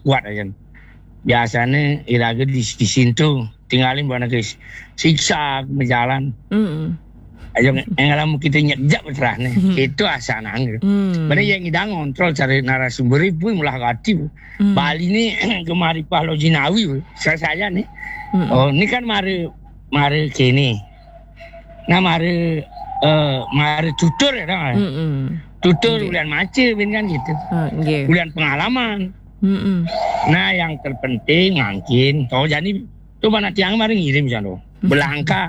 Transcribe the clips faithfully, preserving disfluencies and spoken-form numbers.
kuat aja. Biasanya iraga di di situ tinggalin buana guys siksa berjalan. Mm. Ayo ngalamu kita nyejak beterah nih. Itu asana gitu. Mm. Bener yang ngidang kontrol cari narasumber ibu mulah gati. Mm. Bali ini kemari Pahlo Jinawi saya saya nih. Mm. Oh ini kan mari mari kini. Nah mari eh mari tutur ya kan. Mm-mm. Tutur Okay. bulan macet kan gitu. Ah, nggih. Bulan pengalaman. Mm-mm. Nah yang terpenting ngangkin. Oh jadi tuh mana tiang mari ngirim jano. Belangka,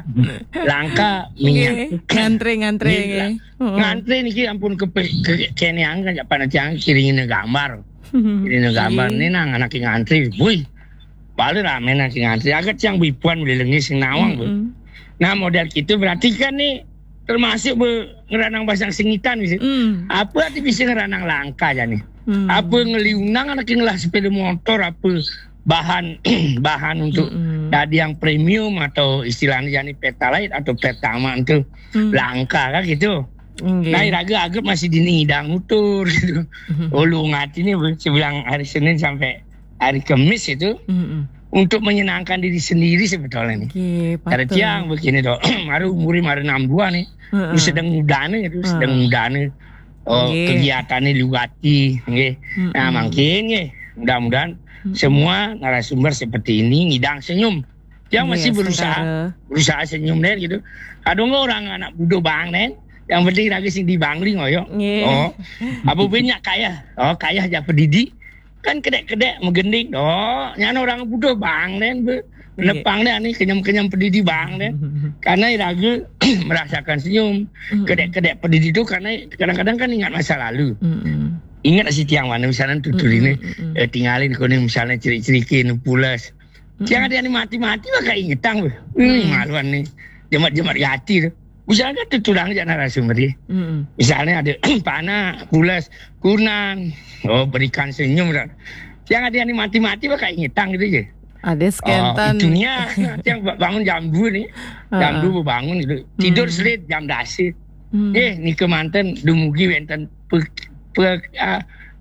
langka minyak. Nggih, ngantri-ngantri Gila. nggih. Heeh. Ngantri nih ampun ke ke kene angka pada tiang kiringin gambar. Kiringin gambar Nggih. ini nang anak ngantri. Wih. Balik rame nak ngantri. Agak tiang bipuan beli lengi sing nawang. Bu. Mm-mm. Nah model gitu berarti kan nih termasuk be, ngeranang basang singitan bisa. Mm. Apa arti bisa ngeranang langka ya nih? Mm. Apa ngeliunang anak ngelah sepeda motor apa bahan bahan untuk Mm-mm. tadi yang premium atau istilahnya jadi pertalite atau pertama itu Mm. langka kan gitu. Nggih. Nah iraga agak masih dini hidang utur gitu. Ulu ngati ini sebilang hari Senin sampai hari Kamis itu Mm-mm. untuk menyenangkan diri sendiri sebetulnya nih. Nggih, Ada patut. tiang begini dong. Maru umuri maru enam dua nih. Heeh. Lu sedang mudane itu sedang Hmm. mudane. Oh Nggih. kegiatannya lugati nggih. Nah Mm-mm. mungkin nggih mudah-mudahan Mm-mm. semua narasumber seperti ini ngidang senyum. Dia Nggih, masih berusaha saudara. berusaha senyum nen gitu. Kadang orang anak budo bang nen. Yang penting lagi sing dibangling oyo. Nggih. Oh. Apa banyak kaya? Oh kaya aja pendidik. Kan kedek-kedek menggendik. Oh, nyana orang budo bang nen be. Menepang nih ani kenyam-kenyam pendidik bang nen. Karena iraga merasakan senyum. Mm-mm. Kedek-kedek pendidik itu karena kadang-kadang kan ingat masa lalu. Mm-mm. Ingat si tiang mana misalnya tutur Mm-mm. ini Mm-mm. eh, tinggalin kuning misalnya cerik-cerikin pulas. Tiang ada yang mati-mati mah kayak ingetang. Hmm, maluan nih. Jemat-jemat hati tuh. Misalnya tuturang aja narasumber dia. Mm-mm. Misalnya ada panah, pulas, kunang. Oh berikan senyum. Tiang ada yang mati-mati mah kayak ingetang gitu aja. Ada Oh, skentan. itunya yang bangun jam dua nih. Jam Ah. dua bangun gitu. Tidur Hmm. selit jam dasar. Mm. Eh, ni kemanten dumugi wenten pe pe uh,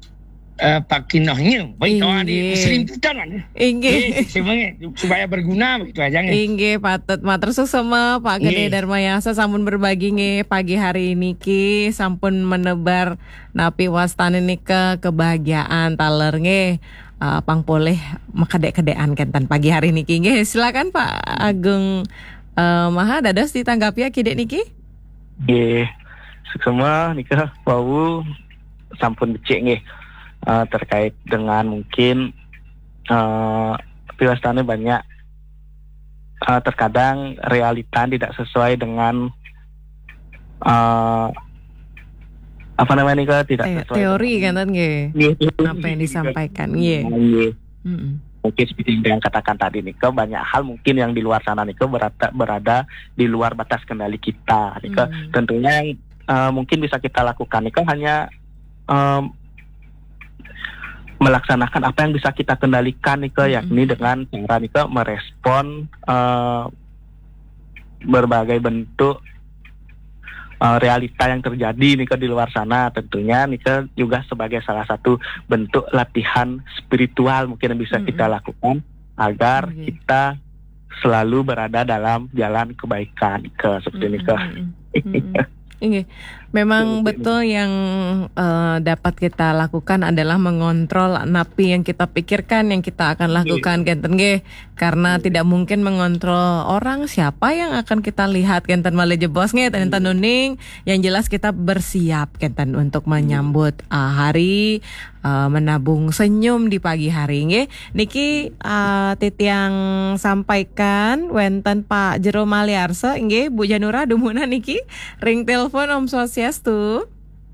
uh, pakinohnya. Baik tahu Inggih. di selimputan kan. Inggih. Eh, sebenarnya supaya berguna begitu aja nih. Inggih patut matur suksema Pak Gede Nggih. Darmayasa sampun berbagi nggih pagi hari ini ki sampun menebar napi wastane nika kebahagiaan taler nggih. Uh, pangpoleh makadek-kedean kentan pagi hari niki nggih. Silakan Pak Agung uh, Maha dados ditanggapi ya kidek niki. Nggih. Semua nikah bau sampun becik nggih. Uh, terkait dengan mungkin uh, piwastane banyak uh, terkadang realita tidak sesuai dengan uh, apa namanya nikah tidak Te- sesuai teori dengan- kan nggih. Nggih, Apa yang disampaikan nggih. Nggih. Mm-mm. Mungkin seperti yang katakan tadi Niko, banyak hal mungkin yang di luar sana Niko berada, berada di luar batas kendali kita Niko. Hmm. Tentunya yang uh, mungkin bisa kita lakukan Niko hanya um, melaksanakan apa yang bisa kita kendalikan Niko, Hmm. yakni dengan cara Niko merespon uh, berbagai bentuk uh, realita yang terjadi Niko di luar sana. Tentunya Niko juga sebagai salah satu bentuk latihan spiritual mungkin yang bisa Mm-mm. kita lakukan agar Oke. kita selalu berada dalam jalan kebaikan Niko, seperti Niko. Ini memang betul yang uh, dapat kita lakukan adalah mengontrol napi yang kita pikirkan, yang kita akan lakukan genten nggih. Karena tidak mungkin mengontrol orang, siapa yang akan kita lihat genten male jebos nggih tenten nuning. Yang jelas kita bersiap genten untuk menyambut uh, hari uh, menabung senyum di pagi hari nggih. Niki uh, titiang sampaikan wenten Pak Jero Maliarsa nggih Bu Janura dumuna niki ring telepon Om Swastiastu.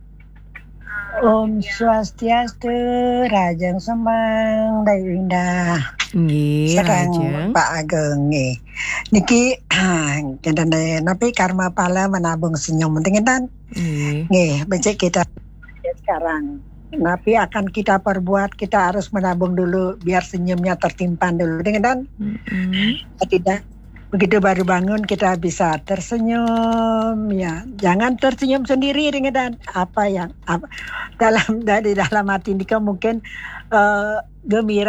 Om Swastiastu, Rajang Sembang, Dayu Indah. Nggih, Sareng Rajeng. Pak Ageng nggih. Niki kenten napi karma pala menabung senyum penting kan? Nggih. Nggih, becek kita sekarang. Napi akan kita perbuat, kita harus menabung dulu biar senyumnya tertimpan dulu. Dengan kan? Mm-mm. Tidak begitu baru bangun kita bisa tersenyum ya, jangan tersenyum sendiri dengan apa yang apa dalam dari dalam hati ini mungkin uh, gembira